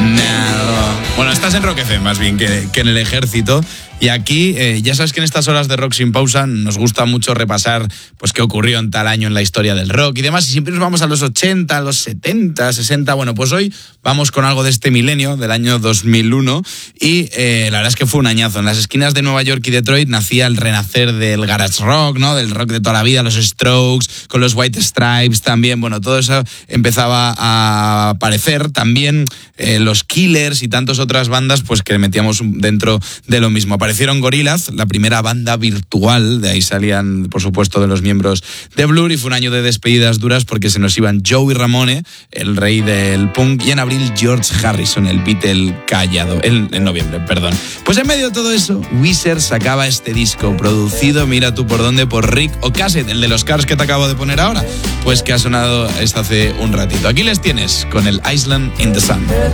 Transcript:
Bueno, estás en Rock FM más bien que en el ejército. Y aquí, ya sabes que en estas horas de Rock Sin Pausa nos gusta mucho repasar pues qué ocurrió en tal año en la historia del rock y demás. Y siempre nos vamos a los 80, a los 70, 60. Bueno, pues hoy vamos con algo de este milenio, del año 2001. Y la verdad es que fue un añazo. En las esquinas de Nueva York y Detroit nacía el renacer del garage rock, ¿no? Del rock de toda la vida, los Strokes, con los White Stripes también. Bueno, todo eso empezaba a aparecer. También los Killers y tantas otras bandas pues que metíamos dentro de lo mismo. Aparecieron Gorillaz, la primera banda virtual, de ahí salían, por supuesto, de los miembros de Blur, y fue un año de despedidas duras porque se nos iban Joey Ramone, el rey del punk, y en abril George Harrison, el Beatle callado, en noviembre, perdón. Pues en medio de todo eso, Weezer sacaba este disco, producido, mira tú por dónde, por Rick Ocasek, el de los Cars que te acabo de poner ahora, pues que ha sonado hace un ratito. Aquí les tienes, con el Island in the Sun.